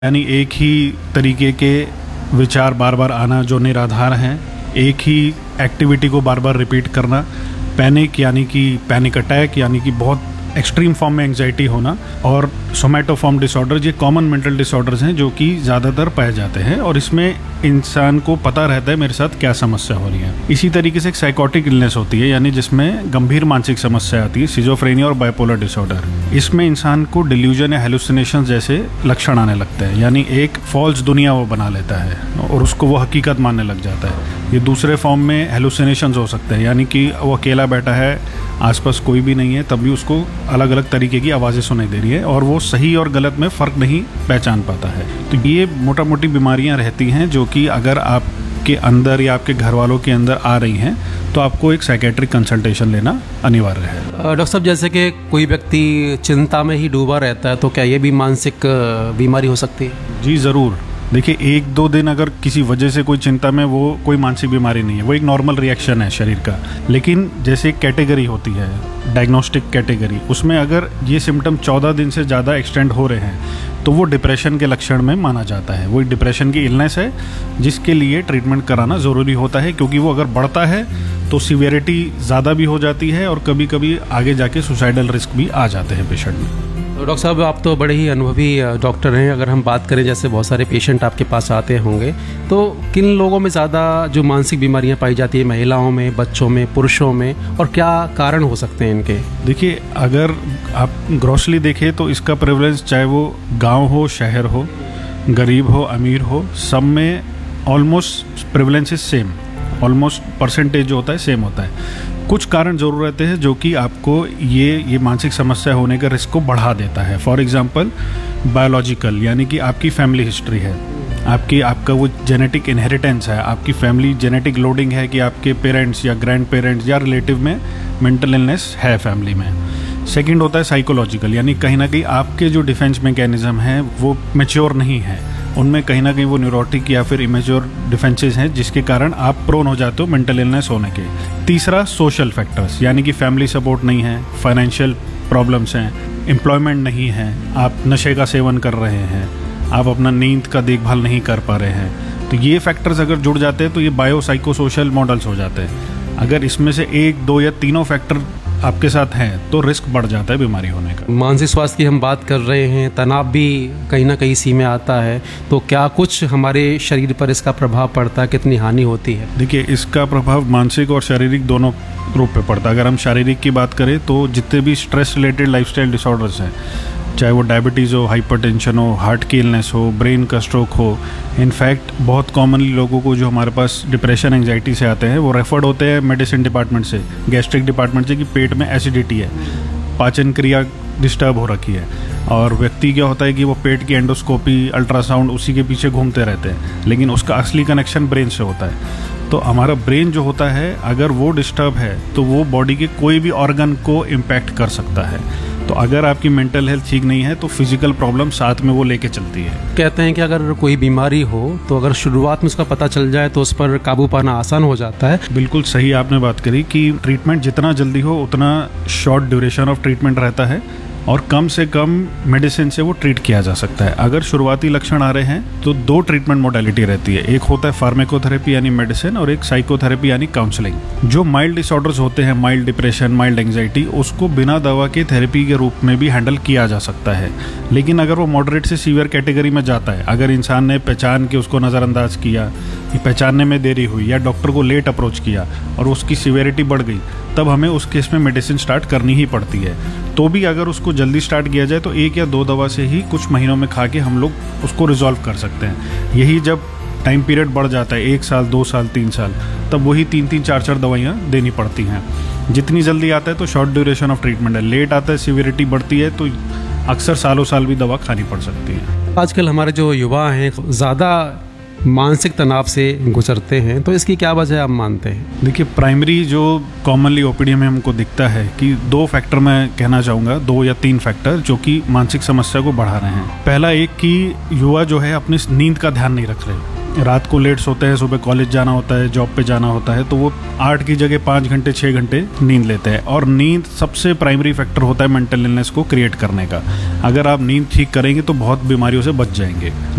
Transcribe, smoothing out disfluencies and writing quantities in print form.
यानी एक ही तरीके के विचार बार बार आना जो निराधार हैं, एक ही एक्टिविटी को बार बार रिपीट करना, पैनिक यानी कि पैनिक अटैक यानी कि बहुत एक्सट्रीम फॉर्म में एंग्जाइटी होना, और सोमैटोफॉर्म डिसऑर्डर, ये कॉमन मेंटल डिसऑर्डर्स हैं जो कि ज़्यादातर पाए जाते हैं और इसमें इंसान को पता रहता है मेरे साथ क्या समस्या हो रही है। इसी तरीके से एक साइकोटिक इलनेस होती है यानी जिसमें गंभीर मानसिक समस्या आती है, सिजोफ्रेनिया और बाइपोलर डिसऑर्डर। इसमें इंसान को डिल्यूजन या हेलुसिनेशन जैसे लक्षण आने लगते हैं, यानी एक फॉल्स दुनिया वो बना लेता है और उसको वो हकीकत मानने लग जाता है। ये दूसरे फॉर्म में हेलुसिनेशंस हो सकते हैं, यानी कि वो अकेला बैठा है, आसपास कोई भी नहीं है, तब भी उसको अलग अलग तरीके की आवाज़ें सुनाई दे रही है और वो सही और गलत में फ़र्क नहीं पहचान पाता है। तो ये मोटा मोटी बीमारियां रहती हैं जो कि अगर आपके अंदर या आपके घर वालों के अंदर आ रही हैं तो आपको एक साइकेट्रिक कंसल्टेशन लेना अनिवार्य है। डॉक्टर साहब, जैसे कि कोई व्यक्ति चिंता में ही डूबा रहता है तो क्या ये भी मानसिक बीमारी हो सकती है? जी ज़रूर। देखिए, एक दो दिन अगर किसी वजह से कोई चिंता में, वो कोई मानसिक बीमारी नहीं है, वो एक नॉर्मल रिएक्शन है शरीर का। लेकिन जैसे एक कैटेगरी होती है, डायग्नोस्टिक कैटेगरी, उसमें अगर ये सिम्टम 14 दिन से ज़्यादा एक्सटेंड हो रहे हैं तो वो डिप्रेशन के लक्षण में माना जाता है। वो एक डिप्रेशन की इलनेस है जिसके लिए ट्रीटमेंट कराना ज़रूरी होता है, क्योंकि वो अगर बढ़ता है तो सीवियरिटी ज़्यादा भी हो जाती है और कभी कभी आगे जाके सुसाइडल रिस्क भी आ जाते हैं पेशेंट में। तो डॉक्टर साहब, आप तो बड़े ही अनुभवी डॉक्टर हैं। अगर हम बात करें, जैसे बहुत सारे पेशेंट आपके पास आते होंगे, तो किन लोगों में ज़्यादा जो मानसिक बीमारियां पाई जाती है, महिलाओं में, बच्चों में, पुरुषों में, और क्या कारण हो सकते हैं इनके? देखिए, अगर आप ग्रॉसली देखें तो इसका प्रेवलेंस चाहे वो गांव हो, शहर हो, गरीब हो, अमीर हो, सब में almost prevalence is same, almost percentage जो होता है सेम होता है। कुछ कारण जरूर रहते हैं जो कि आपको ये मानसिक समस्या होने का रिस्क को बढ़ा देता है। फॉर एग्जांपल बायोलॉजिकल, यानी कि आपकी फैमिली हिस्ट्री है, आपका वो जेनेटिक इनहेरिटेंस है, आपकी फैमिली जेनेटिक लोडिंग है कि आपके पेरेंट्स या ग्रैंड पेरेंट्स या रिलेटिव में मेंटल इलनेस है फैमिली में। सेकंड होता है साइकोलॉजिकल, यानी कहीं ना कहीं आपके जो डिफेंस मैकेनिज्म हैं वो मैच्योर नहीं है, उनमें कहीं ना कहीं वो न्यूरोटिक या फिर इमेच्योर डिफेंसेस हैं जिसके कारण आप प्रोन हो जाते हो मेंटल इलनेस होने के। तीसरा सोशल फैक्टर्स, यानी कि फैमिली सपोर्ट नहीं है, फाइनेंशियल प्रॉब्लम्स हैं, एम्प्लॉयमेंट नहीं है, आप नशे का सेवन कर रहे हैं, आप अपना नींद का देखभाल नहीं कर पा रहे हैं, तो ये फैक्टर्स अगर जुड़ जाते हैं तो ये बायो साइको सोशल मॉडल्स हो जाते हैं। अगर इसमें से एक, दो या तीनों फैक्टर आपके साथ हैं तो रिस्क बढ़ जाता है बीमारी होने का। मानसिक स्वास्थ्य की हम बात कर रहे हैं, तनाव भी कहीं ना कहीं इसी में आता है, तो क्या कुछ हमारे शरीर पर इसका प्रभाव पड़ता है, कितनी हानि होती है? देखिए, इसका प्रभाव मानसिक और शारीरिक दोनों रूप पे पड़ता है। अगर हम शारीरिक की बात करें तो जितने भी स्ट्रेस रिलेटेड लाइफस्टाइल डिसऑर्डर्स हैं, चाहे वो डायबिटीज़ हो, हाइपरटेंशन हो, हार्ट की इलनेस हो, ब्रेन का स्ट्रोक हो, इनफैक्ट बहुत कॉमनली लोगों को जो हमारे पास डिप्रेशन एंग्जाइटी से आते हैं वो रेफर्ड होते हैं मेडिसिन डिपार्टमेंट से, गैस्ट्रिक डिपार्टमेंट से, कि पेट में एसिडिटी है, पाचन क्रिया डिस्टर्ब हो रखी है। और व्यक्ति क्या होता है कि वो पेट की एंडोस्कोपी, अल्ट्रासाउंड, उसी के पीछे घूमते रहते हैं, लेकिन उसका असली कनेक्शन ब्रेन से होता है। तो हमारा ब्रेन जो होता है, अगर वो डिस्टर्ब है तो वो बॉडी के कोई भी ऑर्गन को इम्पैक्ट कर सकता है। तो अगर आपकी मेंटल हेल्थ ठीक नहीं है तो फिजिकल प्रॉब्लम साथ में वो लेके चलती है। कहते हैं कि अगर कोई बीमारी हो तो अगर शुरुआत में उसका पता चल जाए तो उस पर काबू पाना आसान हो जाता है। बिल्कुल सही आपने बात करी कि ट्रीटमेंट जितना जल्दी हो उतना शॉर्ट ड्यूरेशन ऑफ ट्रीटमेंट रहता है और कम से कम मेडिसिन से वो ट्रीट किया जा सकता है। अगर शुरुआती लक्षण आ रहे हैं तो दो ट्रीटमेंट मोडालिटी रहती है, एक होता है फार्मेकोथेरेपी यानी मेडिसिन और एक साइकोथेरेपी यानी काउंसलिंग। जो माइल्ड डिसऑर्डर्स होते हैं, माइल्ड डिप्रेशन, माइल्ड एंग्जाइटी, उसको बिना दवा के थेरेपी के रूप में भी हैंडल किया जा सकता है। लेकिन अगर वो मॉडरेट से सीवियर कैटेगरी में जाता है, अगर इंसान ने पहचान के उसको नज़रअंदाज किया, पहचानने में देरी हुई या डॉक्टर को लेट अप्रोच किया और उसकी सीवियरिटी बढ़ गई, तब हमें उस केस में मेडिसिन स्टार्ट करनी ही पड़ती है। तो भी अगर उसको जल्दी स्टार्ट किया जाए तो एक या दो दवा से ही कुछ महीनों में खा के हम लोग उसको रिजॉल्व कर सकते हैं। यही जब टाइम पीरियड बढ़ जाता है 1 साल, 2 साल, 3 साल, तब वही 3-3, 4-4 दवाइयाँ देनी पड़ती हैं। जितनी जल्दी आता है तो शॉर्ट ड्यूरेशन ऑफ ट्रीटमेंट है, लेट आता है, सीवियरिटी बढ़ती है तो अक्सर सालों साल भी दवा खानी पड़ सकती है। आजकल हमारे जो युवा हैं ज़्यादा मानसिक तनाव से गुजरते हैं, तो इसकी क्या वजह आप मानते हैं? देखिए, प्राइमरी जो कॉमनली ओपीडी में हमको दिखता है कि 2 फैक्टर मैं कहना चाहूँगा, 2 या 3 फैक्टर जो कि मानसिक समस्या को बढ़ा रहे हैं। पहला एक कि युवा जो है अपनी नींद का ध्यान नहीं रख रहे। रात को लेट सोते हैं, सुबह कॉलेज जाना होता है, जॉब पे जाना होता है, तो वो 8 की जगह 5 घंटे 6 घंटे नींद लेते हैं। और नींद सबसे प्राइमरी फैक्टर होता है मेंटल इलनेस को क्रिएट करने का। अगर आप नींद ठीक करेंगे तो बहुत बीमारियों से बच जाएंगे।